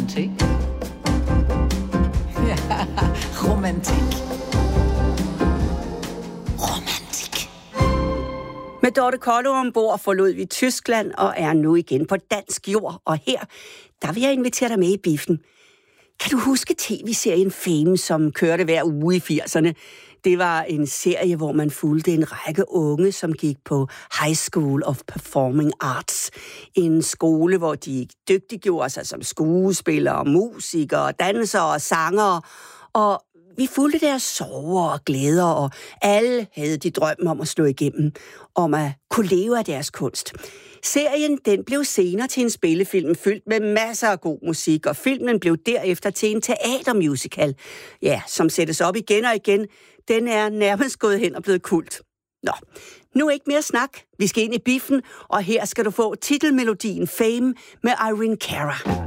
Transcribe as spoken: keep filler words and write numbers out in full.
romantik. Ja, romantik. Romantik. Med Dorte Kollo ombord forlod vi Tyskland og er nu igen på dansk jord. Og her, der vil jeg invitere dig med i biffen. Kan du huske tv-serien Fame, som kørte hver uge i firserne? Det var en serie, hvor man fulgte en række unge, som gik på High School of Performing Arts. En skole, hvor de dygtiggjorde sig som skuespillere, musikere, dansere og sangere. Og vi fulgte deres sorger og glæder, og alle havde de drømme om at slå igennem, om at kunne leve af deres kunst. Serien den blev senere til en spillefilm fyldt med masser af god musik, og filmen blev derefter til en teatermusical, ja, som sættes op igen og igen. Den er nærmest gået hen og blevet kult. Nå, nu ikke mere snak. Vi skal ind i biffen, og her skal du få titelmelodien Fame med Irene Cara.